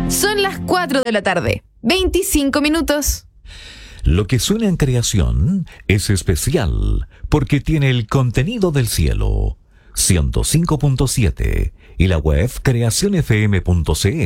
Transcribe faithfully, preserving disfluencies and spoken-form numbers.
Son las cuatro de la tarde, veinticinco minutos. Lo que suena en creación es especial porque tiene el contenido del cielo. ciento cinco punto siete y la web creación f m punto c l.